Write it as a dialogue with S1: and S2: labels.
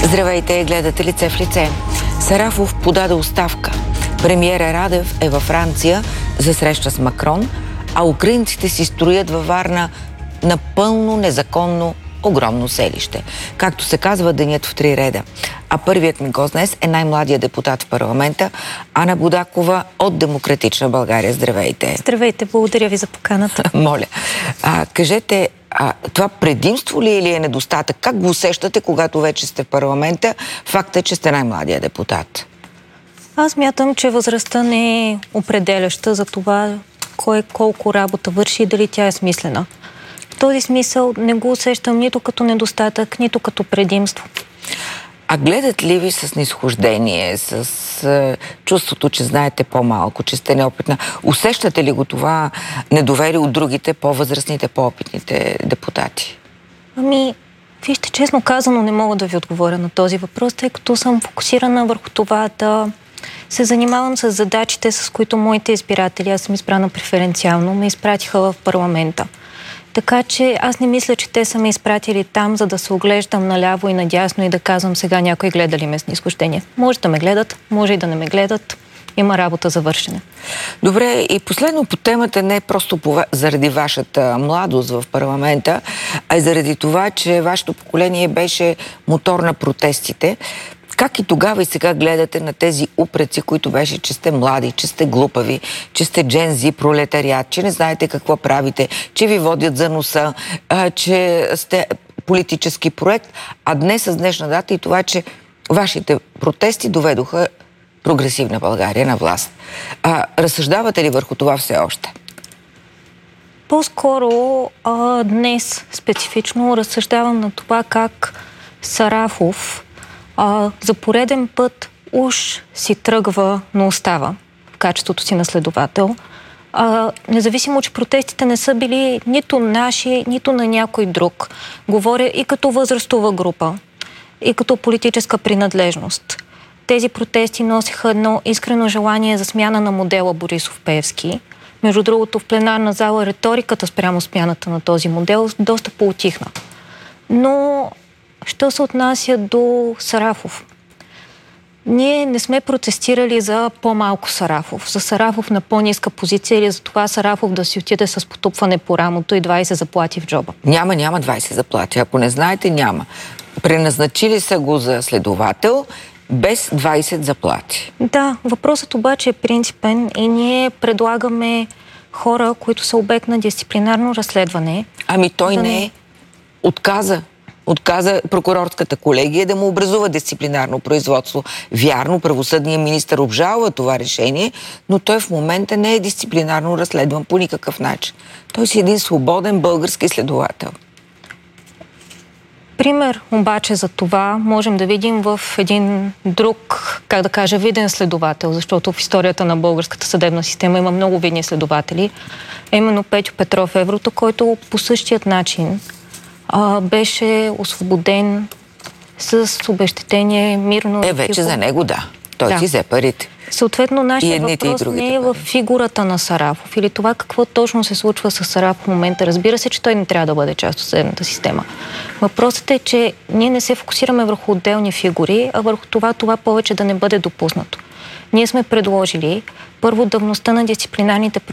S1: Здравейте, гледате Лице в лице. Сарафов подаде оставка. Премиера Радев е във Франция за среща с Макрон, а украинците си строят във Варна напълно незаконно огромно селище. Както се казва, денят в три реда. А първият ми гост днес е най-младият депутат в парламента Ана Будакова от Демократична България. Здравейте!
S2: Здравейте, благодаря ви за поканата.
S1: Моля, кажете, това предимство ли или е недостатък? Как го усещате, когато вече сте в парламента? Факт е, че сте най-младият депутат.
S2: Аз мятам, че възрастта не е определяща за това кой колко работа върши и дали тя е смислена. В този смисъл не го усещам нито като недостатък, нито като предимство.
S1: А гледат ли ви с нисхождение, с чувството, че знаете по-малко, че сте неопитна? Усещате ли го това недоверие от другите, по-възрастните, по-опитните депутати?
S2: Вижте, честно казано, не мога да ви отговоря на този въпрос, тъй като съм фокусирана върху това да се занимавам с задачите, с които моите избиратели, аз съм избрана преференциално, ме изпратиха в парламента. Така че аз не мисля, че те са ме изпратили там, за да се оглеждам наляво и надясно и да казвам сега някой гледа ли ме с нисхождение. Може да ме гледат, може и да не ме гледат. Има работа за вършене.
S1: Добре, и последно по темата не е просто заради вашата младост в парламента, а и заради това, че вашето поколение беше мотор на протестите. Как и тогава и сега гледате на тези упреци, които беше, че сте млади, че сте глупави, че сте джензи, пролетариат, че не знаете какво правите, че ви водят за носа, че сте политически проект, а днес с днешна дата и това, че вашите протести доведоха прогресивна България на власт. Разсъждавате ли върху това все още?
S2: По-скоро днес специфично разсъждавам на това как Сарафов за пореден път уж си тръгва, но остава в качеството си на следовател. Независимо, че протестите не са били нито наши, нито на някой друг. Говоря и като възрастова група, и като политическа принадлежност. Тези протести носиха едно искрено желание за смяна на модела Борисов-Пеевски. Между другото, в пленарна зала риториката спрямо смяната на този модел доста поутихна. Но що се отнася до Сарафов? Ние не сме протестирали за по-малко Сарафов, за Сарафов на по-ниска позиция или за това Сарафов да си отиде с потупване по рамото и 20 заплати в джоба.
S1: Няма 20 заплати. Ако не знаете, няма. Преназначили са го за следовател без 20 заплати.
S2: Да, въпросът обаче е принципен и ние хора, които са обект на дисциплинарно разследване.
S1: Той не отказа прокурорската колегия да му образува дисциплинарно производство. Вярно, правосъдният министър обжалва това решение, но той в момента не е дисциплинарно разследван по никакъв начин. Той си един свободен български следовател.
S2: Пример обаче за това можем да видим в един друг, виден следовател, защото в историята на българската съдебна система има много видни следователи. Именно Петьо Петров Еврото, който по същият начин беше освободен с обезщетение мирно.
S1: Вече за него Той си взе парите.
S2: Съответно, нашия въпрос не е в фигурата на Сарафов или това какво точно се случва с Сарафов в момента. Разбира се, че той не трябва да бъде част от съдебната система. Въпросът е, че ние не се фокусираме върху отделни фигури, а върху това повече да не бъде допуснато. Ние сме предложили първо давността на дисциплинарните